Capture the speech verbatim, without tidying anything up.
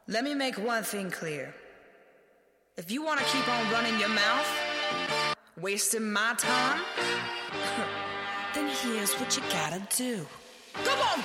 Let me make one thing clear. If you want to keep on running your mouth, wasting my time, then here's what you gotta do. Come on!